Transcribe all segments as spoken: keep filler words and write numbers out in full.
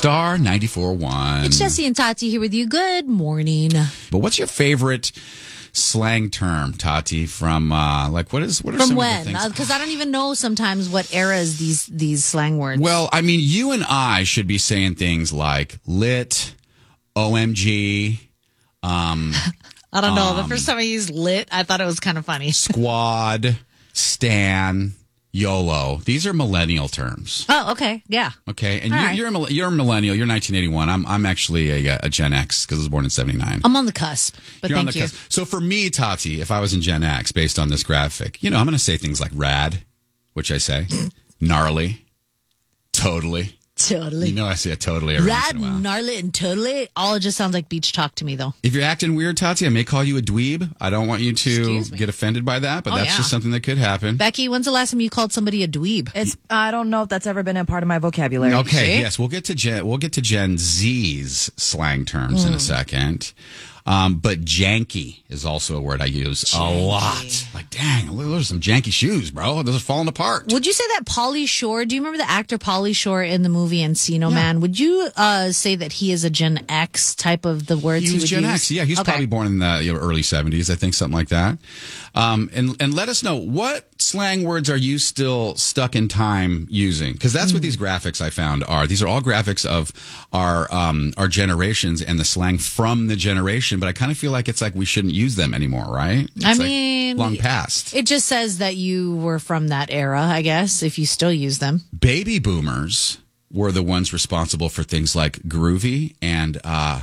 Star ninety-four point one. It's Jesse and Tati here with you. Good morning. But what's your favorite slang term, Tati, from, uh, like, what is, what are From some when? of the things? Because I don't even know sometimes what eras these, these slang words. Well, I mean, you and I should be saying things like lit, O M G, um... I don't know. Um, the first time I used lit, I thought it was kind of funny. Squad, Stan, YOLO. These are millennial terms. Oh, okay. Yeah. Okay. And All you, right. you're, a, mille- you're a millennial. You're nineteen eighty-one. I'm I'm actually a, a Gen X because I was born in seventy-nine. I'm on the cusp, but You're on thank the you. cusp. So for me, Tati, if I was in Gen X, based on this graphic, you know, I'm going to say things like rad, which I say, gnarly, totally. Totally. You know, I say it totally every once Rad, in a while. gnarly, and totally. All just sounds like beach talk to me, though. If you're acting weird, Tati, I may call you a dweeb. I don't want you to Excuse me. get offended by that, but Oh, that's yeah. just something that could happen. Becky, when's the last time you called somebody a dweeb? It's I don't know if that's ever been a part of my vocabulary. Okay, See? yes, we'll get to Gen we'll get to Gen Z's slang terms Mm. in a second. Um, but janky is also a word I use a lot. Like, dang, look, those are some janky shoes, bro. Those are falling apart. Would you say that Pauly Shore, do you remember the actor Pauly Shore in the movie Encino Man? Would you uh, say that he is a Gen X type of the words He he, was would Gen use? X. Yeah, he's Okay. probably born in the you know, early seventies, I think, something like that. Um, and, and let us know, what slang words are you still stuck in time using? Because that's Mm. what these graphics I found are. These are all graphics of our um, our generations and the slang from the generation, but I kind of feel like it's like we shouldn't use them anymore, right? It's I like mean, long past. It just says that you were from that era, I guess, if you still use them. Baby boomers were the ones responsible for things like groovy and uh,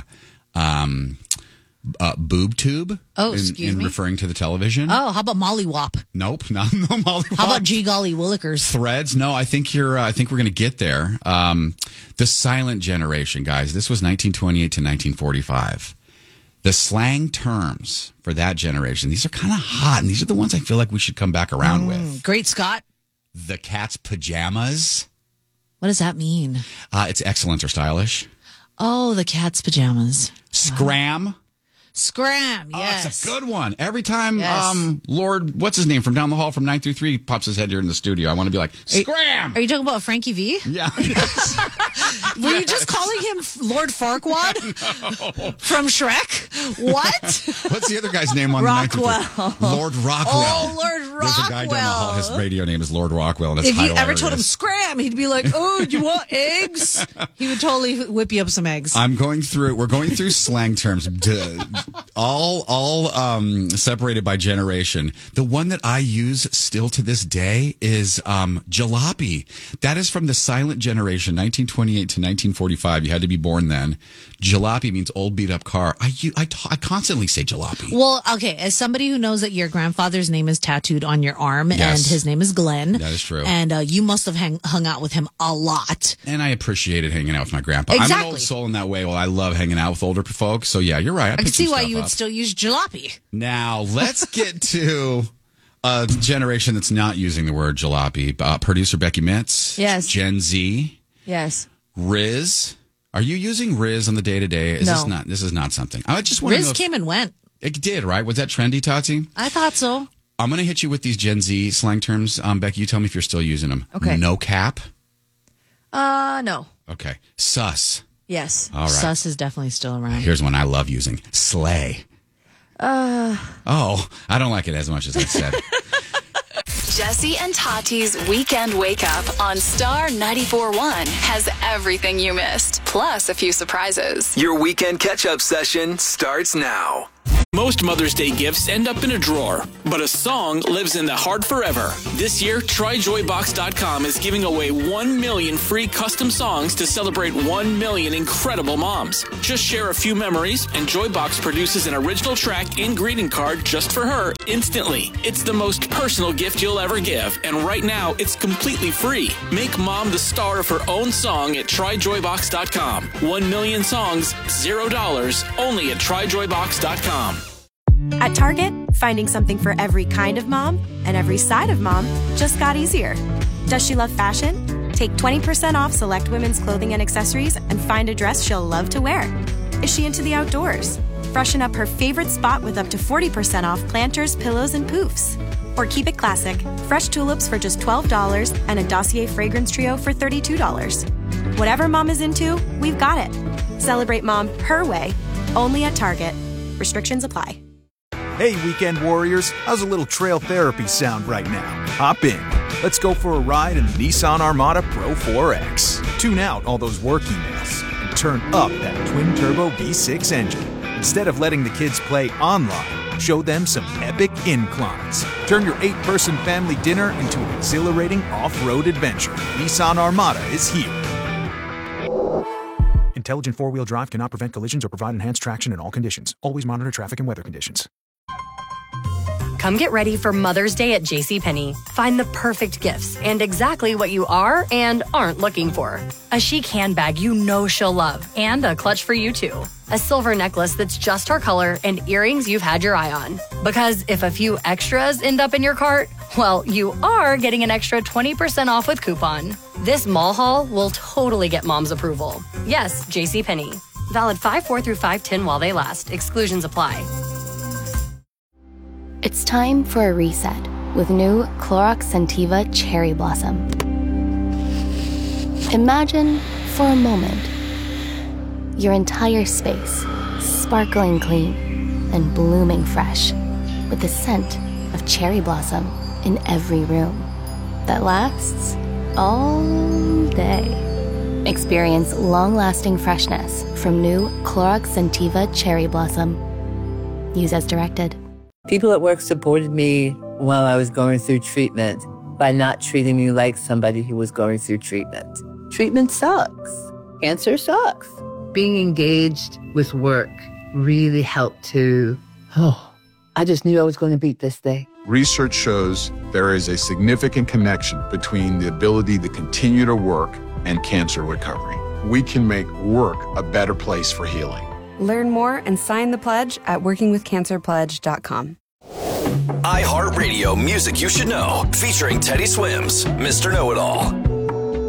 um, uh, boob tube. Oh, in, excuse in me? referring to the television. Oh, how about mollywop? Nope, not no Molly. How about G Golly Willikers? Threads? No, I think you're. Uh, I think we're going to get there. Um, the silent generation, guys. This was nineteen twenty-eight to nineteen forty-five. The slang terms for that generation. These are kind of hot, and these are the ones I feel like we should come back around with. Great Scott. The cat's pajamas. What does that mean? Uh, it's excellent or stylish. Oh, the cat's pajamas. Scram. Scram, Oh, yes. it's a good one. Every time, Yes. um, Lord, what's his name from down the hall from nine three three pops his head here in the studio. I want to be like, scram. Are you talking about Frankie V? Yeah. Were you just calling him Lord Farquaad from Shrek? What? What's the other guy's name on Rockwell. the nine three three? Lord Rockwell. Oh, Lord Rockwell. There's a guy down the hall. His radio name is Lord Rockwell. And it's If you ever hilarious. told him scram, he'd be like, "Oh, do you want eggs?" He would totally whip you up some eggs. I'm going through. We're going through slang terms, d- all all um, separated by generation. The one that I use still to this day is um, jalopy. That is from the silent generation, nineteen twenty-eight to nineteen forty-five. You had to be born then. Jalopy means old beat up car. I u- I, t- I constantly say jalopy. Well, okay, as somebody who knows that your grandfather's name is tattooed on your arm, Yes. and his name is Glenn. That is true. And uh, you must have hang- hung out with him a lot. And I appreciated hanging out with my grandpa. I'm an Exactly. old soul in that way. Well, I love hanging out with older folks. So yeah, you're right. I, I can picked see some why stuff you would up. still use jalopy. Now, let's get to a generation that's not using the word jalopy. Uh, producer Becky Mitz. Yes. Gen Z. Yes. Riz. Are you using Riz on the day to day? Is No. this not this is not something. I just want to know. Riz if- came and went. It did, right? Was that trendy, Tati? I thought so. I'm going to hit you with these Gen Z slang terms. Um, Becky, you tell me if you're still using them. Okay. No cap. Uh, no. Okay. Sus. Yes. All right. Sus is definitely still around. Here's one I love using. Slay. Uh. Oh, I don't like it as much as I said. Jesse and Tati's Weekend Wake Up on Star ninety-four point one has everything you missed, plus a few surprises. Your weekend catch-up session starts now. Most Mother's Day gifts end up in a drawer, but a song lives in the heart forever. This year, try joy box dot com is giving away one million free custom songs to celebrate one million incredible moms. Just share a few memories, and Joybox produces an original track and greeting card just for her instantly. It's the most personal gift you'll ever give, and right now, it's completely free. Make mom the star of her own song at try joy box dot com. One million songs, zero dollars, only at try joy box dot com. At Target, finding something for every kind of mom and every side of mom just got easier. Does she love fashion? Take twenty percent off select women's clothing and accessories and find a dress she'll love to wear. Is she into the outdoors? Freshen up her favorite spot with up to forty percent off planters, pillows, and poofs. Or keep it classic, fresh tulips for just twelve dollars and a Dossier fragrance trio for thirty-two dollars. Whatever mom is into, we've got it. Celebrate mom her way, only at Target. Restrictions apply. Hey, weekend warriors, how's a little trail therapy sound right now? Hop in. Let's go for a ride in the Nissan Armada Pro four X. Tune out all those work emails and turn up that twin-turbo V six engine. Instead of letting the kids play online, show them some epic inclines. Turn your eight-person family dinner into an exhilarating off-road adventure. Nissan Armada is here. Intelligent four-wheel drive cannot prevent collisions or provide enhanced traction in all conditions. Always monitor traffic and weather conditions. Come get ready for Mother's Day at JCPenney. Find the perfect gifts and exactly what you are and aren't looking for. A chic handbag you know she'll love and a clutch for you too. A silver necklace that's just her color and earrings you've had your eye on. Because if a few extras end up in your cart, well, you are getting an extra twenty percent off with coupon. This mall haul will totally get mom's approval. Yes, JCPenney. Valid five four through five ten while they last. Exclusions apply. It's time for a reset with new Clorox Scentiva Cherry Blossom. Imagine, for a moment, your entire space sparkling clean and blooming fresh with the scent of cherry blossom in every room that lasts all day. Experience long-lasting freshness from new Clorox Scentiva Cherry Blossom. Use as directed. People at work supported me while I was going through treatment by not treating me like somebody who was going through treatment. Treatment sucks. Cancer sucks. Being engaged with work really helped to, oh, I just knew I was going to beat this thing. Research shows there is a significant connection between the ability to continue to work and cancer recovery. We can make work a better place for healing. Learn more and sign the pledge at working with cancer pledge dot com. iHeartRadio Music You Should Know, featuring Teddy Swims, Mister Know-It-All.